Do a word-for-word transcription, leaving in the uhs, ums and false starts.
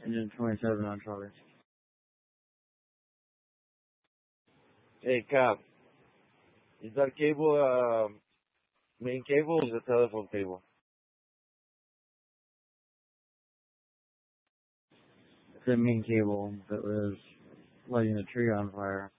Engine twenty-seven on Charlie. Hey, Cap, is that cable uh, main cable or is it telephone cable? It's a main cable that was lighting the tree on fire.